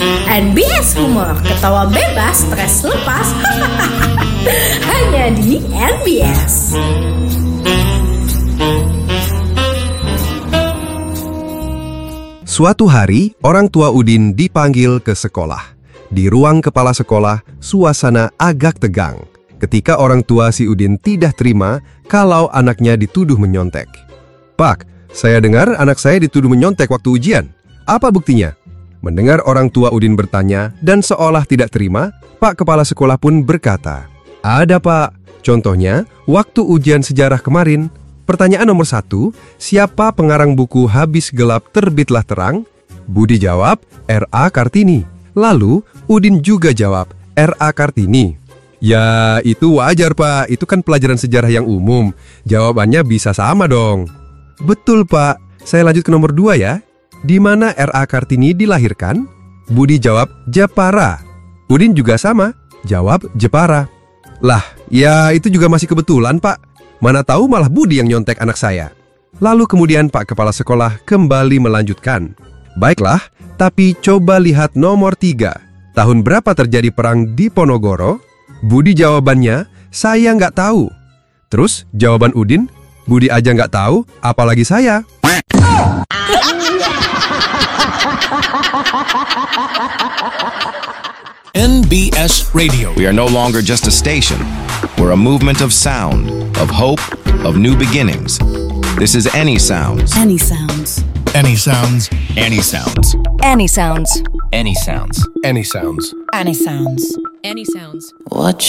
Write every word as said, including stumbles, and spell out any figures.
N B S Humor, ketawa bebas, stres lepas. Hanya di N B S. Suatu hari, orang tua Udin dipanggil ke sekolah. Di ruang kepala sekolah, suasana agak tegang ketika orang tua si Udin tidak terima kalau anaknya dituduh menyontek. "Pak, saya dengar anak saya dituduh menyontek waktu ujian. Apa buktinya?" Mendengar orang tua Udin bertanya dan seolah tidak terima, Pak Kepala Sekolah pun berkata, "Ada, Pak. Contohnya, waktu ujian sejarah kemarin. Pertanyaan nomor satu, siapa pengarang buku Habis Gelap Terbitlah Terang?" Budi jawab, R A Kartini. Lalu, Udin juga jawab, R A Kartini. "Ya, itu wajar, Pak. Itu kan pelajaran sejarah yang umum. Jawabannya bisa sama dong." "Betul, Pak. Saya lanjut ke nomor dua ya. Di mana R A Kartini dilahirkan?" Budi jawab, Jepara. Udin juga sama, jawab Jepara. "Lah, ya itu juga masih kebetulan, Pak. Mana tahu malah Budi yang nyontek anak saya." Lalu kemudian Pak Kepala Sekolah kembali melanjutkan. "Baiklah, tapi coba lihat nomor tiga. Tahun berapa terjadi perang di Ponorogo?" Budi jawabannya, "Saya nggak tahu." Terus jawaban Udin, "Budi aja nggak tahu, apalagi saya." N B S Radio. We are no longer just a station. We're a movement of sound, of hope, of new beginnings. This is Any Sounds. Any Sounds. Any sounds. Any sounds. Any Sounds. Any sounds. Any sounds. Any Sounds. Any sounds. What